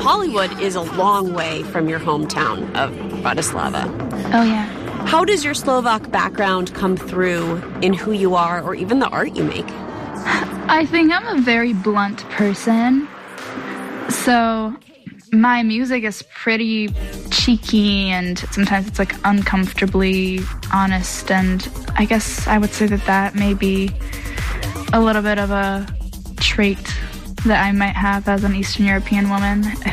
Hollywood is a long way from your hometown of Bratislava. Oh, yeah. How does your Slovak background come through in who you are or even the art you make? I think I'm a very blunt person. So my music is pretty cheeky and sometimes it's like uncomfortably honest. And I guess I would say that may be a little bit of a trait that I might have as an Eastern European woman